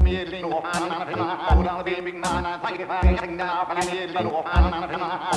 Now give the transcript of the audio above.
me, lean off, and I'm a pinna, hold on, baby, man, I think if I'm getting down, and me, lean off, and I'm a pinna,